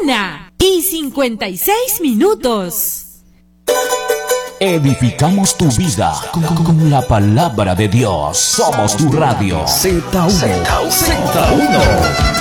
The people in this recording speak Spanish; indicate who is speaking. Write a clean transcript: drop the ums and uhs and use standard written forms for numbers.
Speaker 1: 1:56.
Speaker 2: Edificamos tu vida con la palabra de Dios. Somos tu radio. Z1.